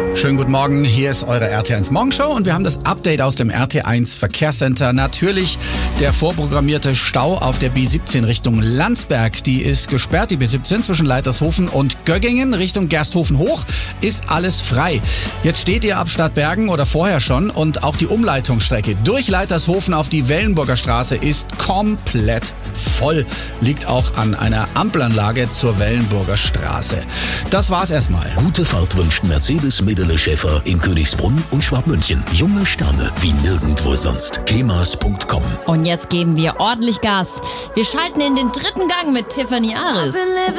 Schönen guten Morgen, hier ist eure RT1 Morgenshow und wir haben das Update aus dem RT1 Verkehrscenter. Natürlich der vorprogrammierte Stau auf der B17 Richtung Landsberg. Die ist gesperrt, die B17 zwischen Leitershofen und Göggingen Richtung Gersthofen hoch ist alles frei. Jetzt steht ihr ab Stadtbergen oder vorher schon und auch die Umleitungsstrecke durch Leitershofen auf die Wellenburger Straße ist komplett voll. Liegt auch an einer Ampelanlage zur Wellenburger Straße. Das war's erstmal. Gute Fahrt wünscht Mercedes-Medele Schäfer in Königsbrunn und Schwabmünchen. Junge Sterne wie nirgendwo sonst. kemas.com. Und jetzt geben wir ordentlich Gas. Wir schalten in den dritten Gang mit Tiffany Aris.